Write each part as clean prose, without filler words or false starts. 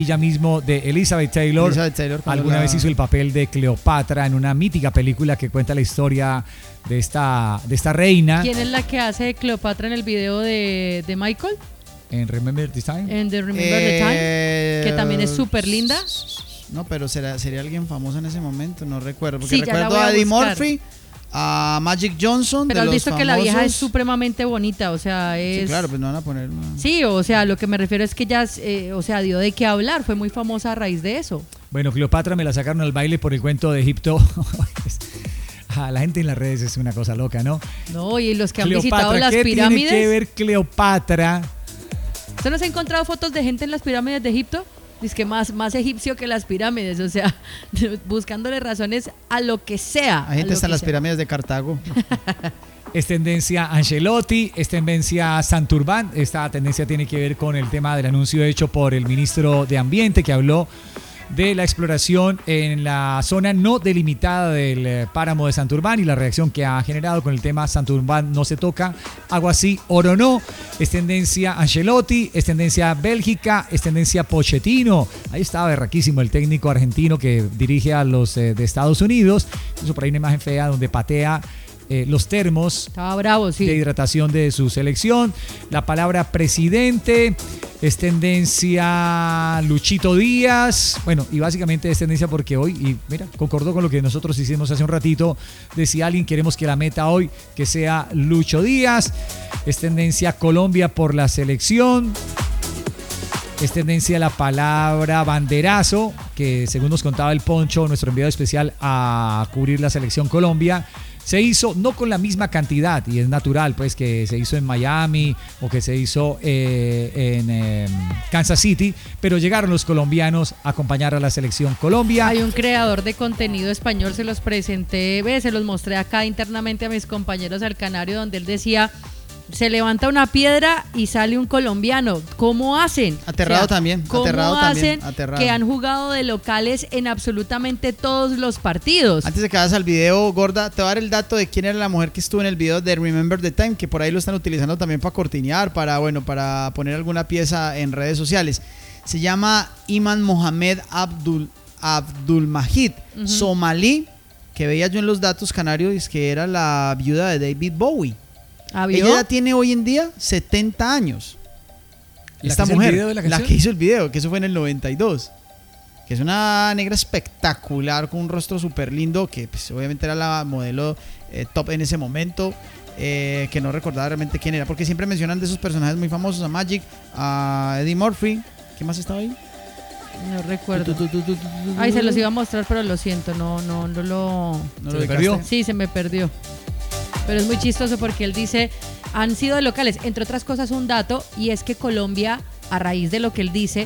Ella mismo de Elizabeth Taylor. Alguna vez hizo el papel de Cleopatra en una mítica película que cuenta la historia de esta reina. ¿Quién es la que hace de Cleopatra en el video de Michael? En Remember the Time. En The Remember the Time, que también es súper linda. No, pero sería alguien famoso en ese momento, no recuerdo. Porque sí, recuerdo a Eddie Murphy, a Magic Johnson. Pero has visto famosos. Que la vieja es supremamente bonita, o sea, es... Sí, claro, pues no van a poner... No. Sí, o sea, lo que me refiero es que ella, o sea, dio de qué hablar, fue muy famosa a raíz de eso. Bueno, Cleopatra me la sacaron al baile por el cuento de Egipto. La gente en las redes es una cosa loca, ¿no? No, y los que han Cleopatra, visitado las ¿qué pirámides... tiene que ver Cleopatra? ¿Usted no se ha encontrado fotos de gente en las pirámides de Egipto? Es que más egipcio que las pirámides, o sea, buscándole razones a lo que sea. Hay gente está en las pirámides de Cartago. Es tendencia Ancelotti, es tendencia Santurbán. Esta tendencia tiene que ver con el tema del anuncio hecho por el ministro de Ambiente, que habló de la exploración en la zona no delimitada del páramo de Santurbán y la reacción que ha generado con el tema Santurbán no se toca, agua sí, oro no. Es tendencia Ancelotti, es tendencia Bélgica, es tendencia Pochettino. Ahí estaba berraquísimo el técnico argentino que dirige a los de Estados Unidos. Incluso por ahí una imagen fea donde patea los termos. Estaba bravo, sí. De hidratación de su selección. La palabra presidente es tendencia Luchito Díaz. Bueno, y básicamente es tendencia porque hoy, y mira, concordó con lo que nosotros hicimos hace un ratito, de si alguien queremos que la meta hoy, que sea Lucho Díaz. Es tendencia Colombia por la selección. Es tendencia la palabra banderazo, que según nos contaba el Poncho, nuestro enviado especial a cubrir la selección Colombia, se hizo no con la misma cantidad, y es natural pues que se hizo en Miami o que se hizo en Kansas City, pero llegaron los colombianos a acompañar a la selección Colombia. Hay un creador de contenido español, se los presenté, se los mostré acá internamente a mis compañeros al Canario, donde él decía: se levanta una piedra y sale un colombiano. ¿Cómo hacen? Aterrado también. ¿Cómo aterrado hacen también, que han jugado de locales en absolutamente todos los partidos? Antes de que vayas al video, Gorda, te voy a dar el dato de quién era la mujer que estuvo en el video de Remember the Time, que por ahí lo están utilizando también para cortinear, para poner alguna pieza en redes sociales. Se llama Iman Mohamed Abdul Majid, somalí, que veía yo en los datos canarios que era la viuda de David Bowie. Ella tiene hoy en día 70 años. Esta mujer, la que hizo el video, que eso fue en el 92. Que es una negra espectacular, con un rostro súper lindo, que pues, obviamente era la modelo top en ese momento. Que no recordaba realmente quién era, porque siempre mencionan de esos personajes muy famosos, a Magic, a Eddie Murphy. ¿Qué más estaba ahí? No recuerdo. Ay, se los iba a mostrar, pero lo siento, no lo perdió. Sí, se me perdió. Pero es muy chistoso porque él dice, han sido de locales, entre otras cosas un dato, y es que Colombia, a raíz de lo que él dice,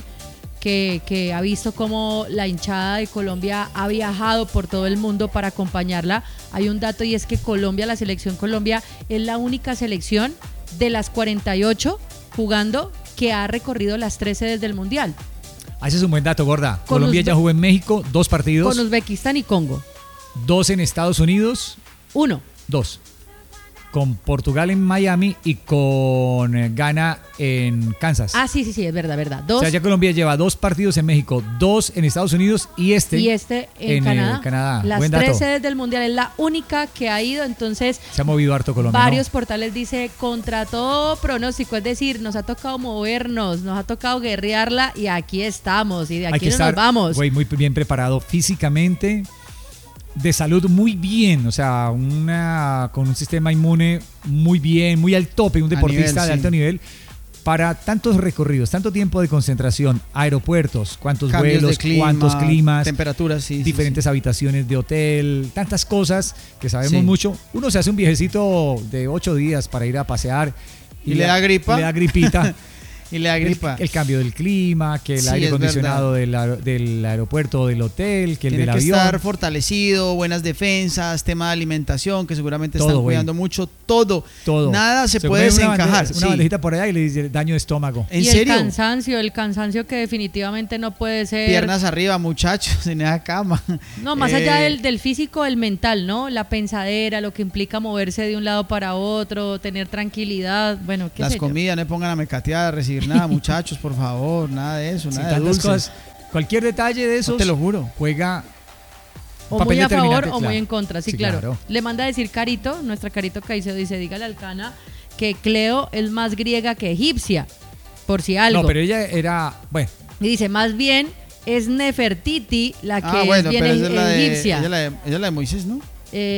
que ha visto cómo la hinchada de Colombia ha viajado por todo el mundo para acompañarla, hay un dato, y es que Colombia, la selección Colombia, es la única selección de las 48 jugando que ha recorrido las 13 desde el Mundial. Ese es un buen dato, Gorda. Colombia ya jugó en México 2 partidos. Con Uzbekistán y Congo. 2 en Estados Unidos. 1. 2. Con Portugal en Miami y con Ghana en Kansas. Ah, sí, es verdad. 2. O sea, ya Colombia lleva 2 partidos en México, 2 en Estados Unidos y este en Canadá. Las Buen 13 dato. desde el Mundial es la única que ha ido, entonces se ha movido harto Colombia. Varios portales dice contra todo pronóstico, es decir, nos ha tocado movernos, nos ha tocado guerrearla y aquí estamos y de aquí no nos vamos. Güey, muy bien preparado físicamente. De salud muy bien, o sea, con un sistema inmune muy bien, muy al tope, un deportista de alto nivel, para tantos recorridos, tanto tiempo de concentración, aeropuertos, cuántos cambios vuelos, de clima, cuántos climas, temperaturas, diferentes habitaciones de hotel, tantas cosas que sabemos mucho. Uno se hace un viajecito de 8 días para ir a pasear y le da gripa. Le da gripita. Y le da gripa. El cambio del clima, que el aire acondicionado del aeropuerto o del hotel, que el del avión. Tiene que estar fortalecido, buenas defensas, tema de alimentación, que seguramente están cuidando mucho. Todo. Nada se puede desencajar. Una bandejita por allá y le dice daño de estómago. ¿En serio? El cansancio que definitivamente no puede ser. Piernas arriba, muchachos, en esa cama. No, más allá del físico, el mental, ¿no? La pensadera, lo que implica moverse de un lado para otro, tener tranquilidad, bueno, qué sé yo. Las comidas, no me pongan a mecatear, recibir recibir nada, muchachos, por favor, nada de eso, Sí, nada de tantas dulces. cosas. Cualquier detalle de esos, No te lo juro. juega O papel muy a favor determinante, o claro. muy en contra, sí, Sí, claro. claro. Le manda a decir Carito, nuestra Carito Caicedo dice, dígale al Cana que Cleo es más griega que egipcia, por si algo. No, pero ella era, bueno, Y dice, más bien es Nefertiti la que es bueno, bien pero esa es la de, egipcia. ella es la de Moisés, ¿no?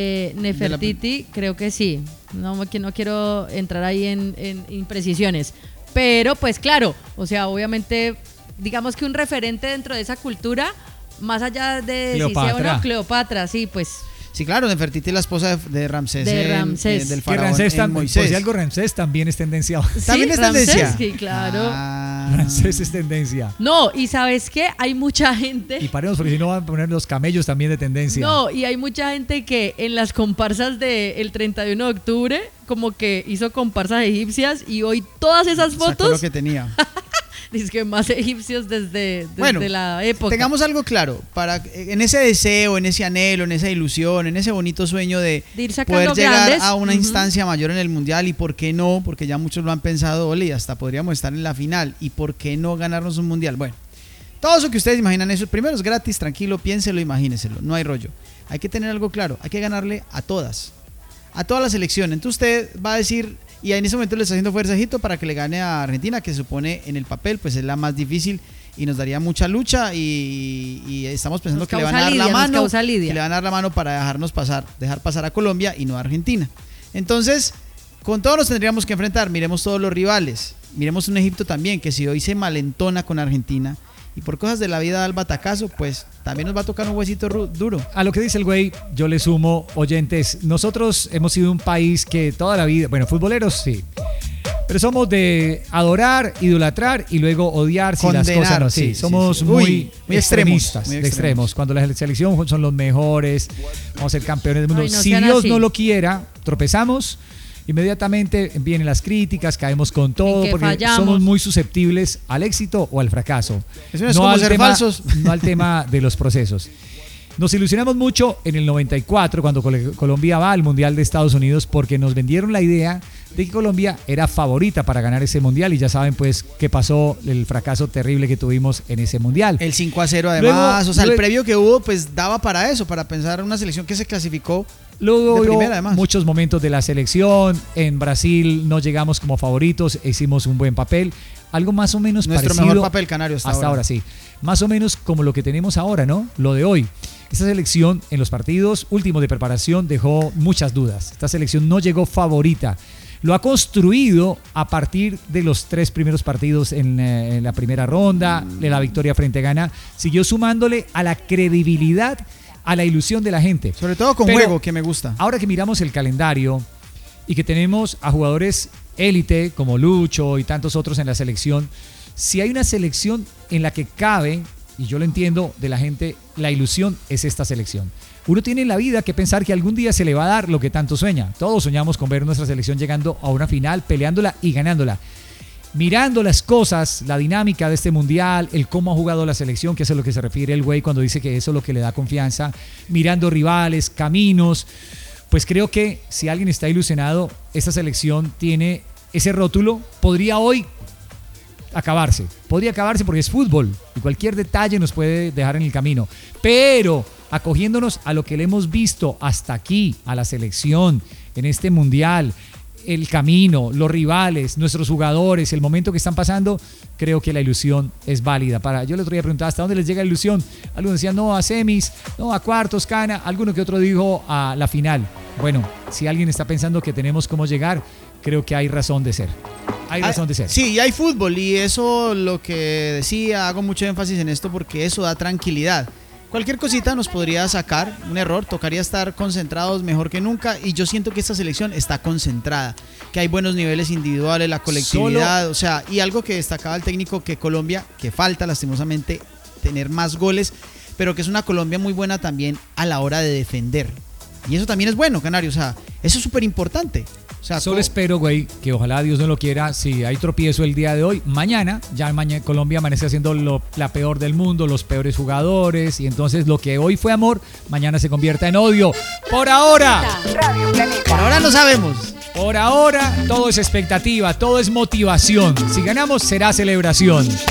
Nefertiti, creo que sí. No quiero entrar ahí en imprecisiones. Pero pues claro, o sea, obviamente, digamos que un referente dentro de esa cultura, más allá de si sea o Cleopatra. no, Cleopatra, sí, pues Sí, claro, Nefertiti, la esposa de Ramsés. De Ramsés. Del que faraón Ramsés, en por Moisés. si algo Ramsés también es tendencia. ¿También sí, es Ramsés, tendencia? sí, claro. Ah. Ramsés es tendencia. No, y ¿sabes qué? Hay mucha gente... Y paremos porque si no van a poner los camellos también de tendencia. No, y hay mucha gente que en las comparsas del 31 de octubre como que hizo comparsas egipcias y hoy todas esas Sacó lo fotos, que tenía. dice que más egipcios desde Bueno, la época. Tengamos algo claro, en ese deseo, en ese anhelo, en esa ilusión, en ese bonito sueño de ir sacando poder llegar grandes. a una Ujú. instancia mayor en el Mundial, y por qué no, porque ya muchos lo han pensado, ole, hasta podríamos estar en la final, y por qué no ganarnos un Mundial. Bueno, todo eso que ustedes imaginan, eso primero es gratis, tranquilo, piénselo, imagíneselo, no hay rollo. Hay que tener algo claro, hay que ganarle a todas las selecciones. Entonces usted va a decir, y en ese momento le está haciendo fuerza a Egipto para que le gane a Argentina, que se supone en el papel pues es la más difícil y nos daría mucha lucha, y estamos pensando Nos que le van a causa dar lidia, la nos mano, causa lidia. que le van a dar la mano para dejar pasar a Colombia y no a Argentina. Entonces, con todos nos tendríamos que enfrentar. Miremos todos los rivales, miremos un Egipto también que si hoy se malentona con Argentina y por cosas de la vida da el batacazo, pues también nos va a tocar un huesito duro. A lo que dice el güey, yo le sumo, oyentes, nosotros hemos sido un país que toda la vida, bueno, futboleros sí, pero somos de adorar, idolatrar y luego odiar si las Condenar, cosas no. sí, Sí, somos sí. muy, Muy extremistas, muy de extremos. Cuando la selección son los mejores, vamos a ser campeones del mundo. Ay, no si sean Dios así. no lo quiera, tropezamos. Inmediatamente vienen las críticas, caemos con todo, que porque fallamos. somos muy susceptibles al éxito o al fracaso. Eso no es como ser falsos. No al tema de los procesos. Nos ilusionamos mucho en el 94 cuando Colombia va al Mundial de Estados Unidos porque nos vendieron la idea de que Colombia era favorita para ganar ese Mundial y ya saben pues qué pasó, el fracaso terrible que tuvimos en ese Mundial. El 5-0 además, Luego- o sea, el luego- previo que hubo pues daba para eso, para pensar en una selección que se clasificó. Luego de hubo primera, además. muchos momentos de la selección, en Brasil no llegamos como favoritos, hicimos un buen papel, algo más o menos Nuestro parecido mejor papel canario hasta ahora sí, más o menos como lo que tenemos ahora, ¿no? Lo de hoy. Esta selección en los partidos últimos de preparación dejó muchas dudas. Esta selección no llegó favorita. Lo ha construido a partir de los 3 primeros partidos en la primera ronda, de la victoria frente a Ghana. Siguió sumándole a la credibilidad, a la ilusión de la gente. Sobre todo con Pero juego, que me gusta. Ahora que miramos el calendario y que tenemos a jugadores élite como Lucho y tantos otros en la selección, si hay una selección en la que cabe, y yo lo entiendo de la gente, la ilusión es esta selección. Uno tiene en la vida que pensar que algún día se le va a dar lo que tanto sueña. Todos soñamos con ver nuestra selección llegando a una final, peleándola y ganándola. Mirando las cosas, la dinámica de este mundial, el cómo ha jugado la selección, que es a lo que se refiere el güey cuando dice que eso es lo que le da confianza, mirando rivales, caminos, pues creo que si alguien está ilusionado, esta selección tiene ese rótulo, podría hoy podría acabarse porque es fútbol y cualquier detalle nos puede dejar en el camino, pero acogiéndonos a lo que le hemos visto hasta aquí, a la selección en este mundial, el camino, los rivales, nuestros jugadores, el momento que están pasando, creo que la ilusión es válida. Yo el otro día preguntaba hasta dónde les llega la ilusión. Algunos decían no a semis, no a cuartos, Cana, alguno que otro dijo a la final. Bueno, si alguien está pensando que tenemos cómo llegar, creo que hay razón de ser. Hay razón de ser. Sí, y hay fútbol, y eso lo que decía, hago mucho énfasis en esto porque eso da tranquilidad. Cualquier cosita nos podría sacar un error, tocaría estar concentrados mejor que nunca, y yo siento que esta selección está concentrada, que hay buenos niveles individuales, la colectividad, o sea, y algo que destacaba el técnico, que Colombia, que falta lastimosamente tener más goles, pero que es una Colombia muy buena también a la hora de defender. Y eso también es bueno, Canario, o sea, eso es súper importante. O sea, Solo espero, güey, que ojalá Dios no lo quiera, si hay tropiezo el día de hoy, mañana Colombia amanece haciendo la peor del mundo, los peores jugadores, y entonces lo que hoy fue amor, mañana se convierta en odio. Por ahora. por ahora no sabemos. Por ahora, todo es expectativa, todo es motivación. Si ganamos, será celebración.